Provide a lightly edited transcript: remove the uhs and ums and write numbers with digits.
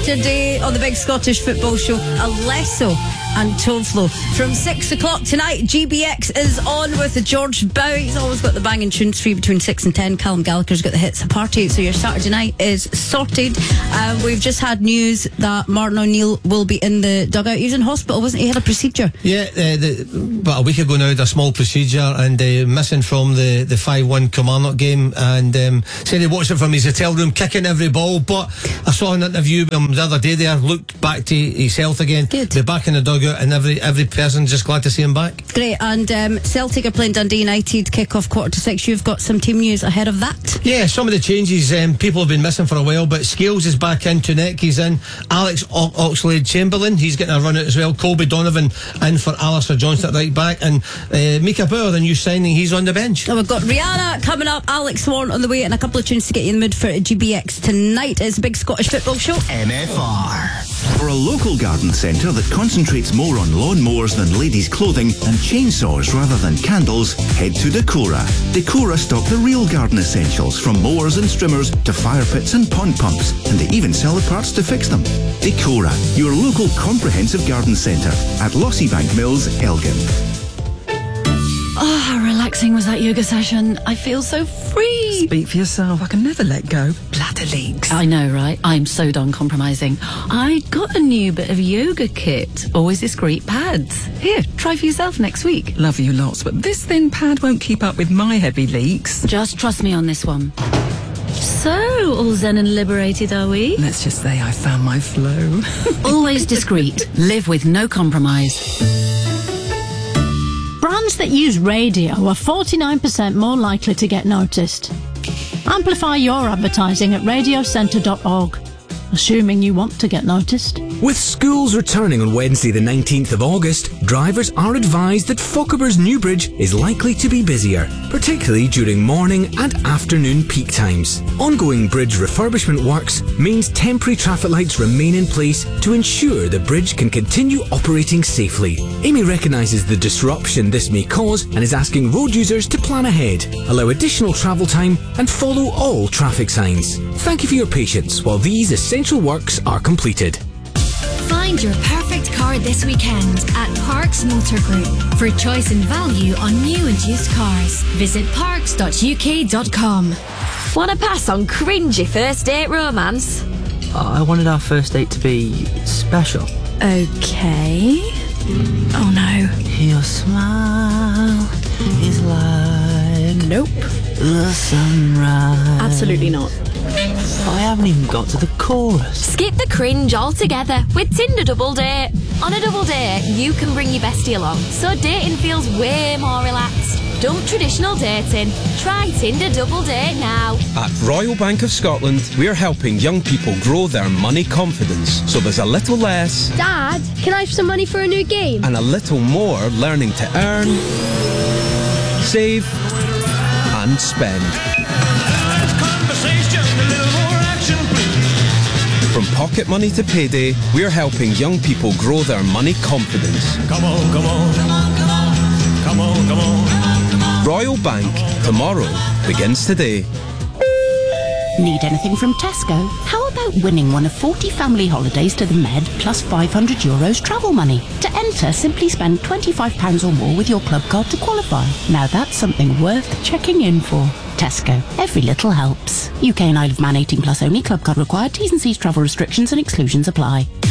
Saturday on the Big Scottish Football Show, Alesso and Tovlo. From 6 o'clock tonight, GBX is on with George Bowie. He's always got the banging tunes free between 6 and 10. Callum Gallagher's got the hits party, so your Saturday night is sorted. We've just had news that Martin O'Neill will be in the dugout. He was in hospital, wasn't he? He had a procedure. Yeah, about a week ago now, a small procedure, and missing from the 5-1 Kilmarnock game, and said he watched it from his hotel room, kicking every ball. But I saw an interview with him the other day there, looked back to his health again. Good. They're back in the dugout, and every person just glad to see him back. Great. And Celtic are playing Dundee United, kick-off 6:15. You've got some team news ahead of that. Yeah, some of the changes people have been missing for a while, but Scales is back in, Tunecki's in, Alex Oxlade-Chamberlain, he's getting a run out as well, Colby Donovan in for Alistair Johnson at right back, and Mika Bauer, the new signing, he's on the bench. So we've got Rihanna coming up, Alex Swan on the way, and a couple of tunes to get you in the mood for GBX tonight. It's a Big Scottish Football Show. MFR. For a local garden centre that concentrates more on lawn mowers than ladies' clothing and chainsaws rather than candles, head to Decora. Decora stock the real garden essentials, from mowers and strimmers to fire pits and pond pumps, and they even sell the parts to fix them. Decora, your local comprehensive garden centre at Lossiebank Mills, Elgin. Oh, how relaxing was that yoga session. I feel so free. Speak for yourself. I can never let go. Bladder leaks. I know, right? I'm so done compromising. I got a new bit of yoga kit. Always discreet pads. Here, try for yourself next week. Love you lots, but this thin pad won't keep up with my heavy leaks. Just trust me on this one. So, all zen and liberated, are we? Let's just say I found my flow. Always discreet. Live with no compromise. Brands that use radio are 49% more likely to get noticed. Amplify your advertising at radiocentre.org, assuming you want to get noticed. With schools returning on Wednesday the 19th of August, drivers are advised that Fochabers Newbridge is likely to be busier, particularly during morning and afternoon peak times. Ongoing bridge refurbishment works means temporary traffic lights remain in place to ensure the bridge can continue operating safely. Amy recognises the disruption this may cause and is asking road users to plan ahead, allow additional travel time and follow all traffic signs. Thank you for your patience while these essential works are completed. Find your perfect car this weekend at Parks Motor Group. For choice and value on new and used cars, visit parks.uk.com. Want to pass on cringy first date romance? I wanted our first date to be special. Okay. Oh no. Your smile is like the sunrise. Absolutely not. I haven't even got to the chorus. Skip the cringe altogether with Tinder Double Date. On a double date, you can bring your bestie along, so dating feels way more relaxed. Dump traditional dating. Try Tinder Double Date now. At Royal Bank of Scotland, we're helping young people grow their money confidence, so there's a little less Dad, can I have some money for a new game? and a little more learning to earn, save and spend. From pocket money to payday, we're helping young people grow their money confidence. Come on, come on, come on, come on, come on, come on, come on. Royal Bank, tomorrow begins today. Need anything from Tesco? How about winning one of 40 family holidays to the Med plus €500 travel money? To enter, simply spend £25 or more with your club card to qualify. Now that's something worth checking in for. Tesco. Every little helps. UK and Isle of Man 18 plus only. Club card required. T's and C's, travel restrictions and exclusions apply.